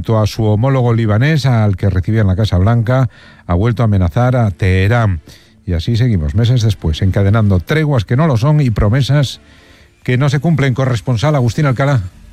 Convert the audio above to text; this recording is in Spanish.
junto a su homólogo libanés, al que recibía en la Casa Blanca, ha vuelto a amenazar a Teherán. Y así seguimos, meses después, encadenando treguas que no lo son y promesas que no se cumplen. Corresponsal Agustín Alcalá.